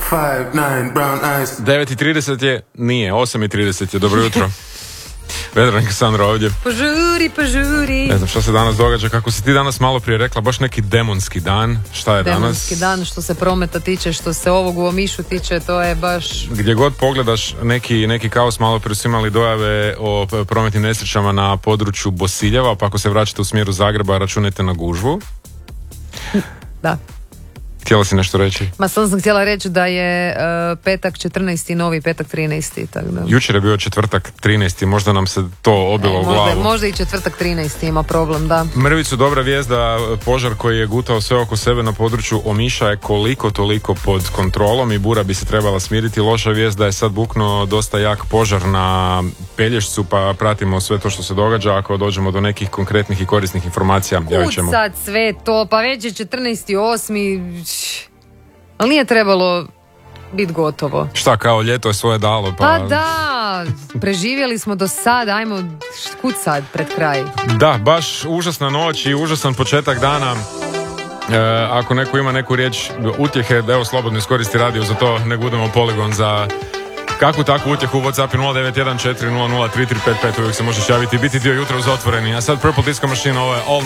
9:30 je, nije, 8:30 je, dobro jutro. Vedranka Sandra ovdje. Požuri. Ne znam što se danas događa, kako si ti danas malo prije rekla, baš neki demonski dan. Šta je demonski danas? Dan, što se prometa tiče, što se ovog u Omišu tiče, to je baš... Gdje god pogledaš neki kaos, malo prije su imali dojave o prometnim nesrećama na području Bosiljeva, pa ako se vraćate u smjeru Zagreba, računajte na gužvu. Da. Htjela si nešto reći? Ma sam htjela reći da je petak 14. novi petak 13. Tako da. Jučer je bio četvrtak 13. Možda nam se to obilo u glavu. Možda i četvrtak 13. ima problem, da. Mrvicu, dobra vijest da požar koji je gutao sve oko sebe na području Omiša je koliko toliko pod kontrolom i bura bi se trebala smiriti. Loša vijest da je sad buknuo dosta jak požar na Pelješcu, pa pratimo sve to što se događa. Ako dođemo do nekih konkretnih i korisnih informacija, javit ćemo. Sad sve to, pa već je 14.8. Ali nije trebalo biti gotovo. Šta, kao ljeto je svoje dalo? Pa da, preživjeli smo do sada, ajmo, kud sad pred kraj? Da, baš užasna noć i užasan početak dana. Ako neko ima neku riječ utjehe, da evo slobodno iskoristi radio za to, ne budemo poligon za kakvu takvu utjehu. WhatsApp 0914003355, uvijek se možeš javiti i biti dio jutra uz otvoreni. A sad Purple Disco Machine, ovo je All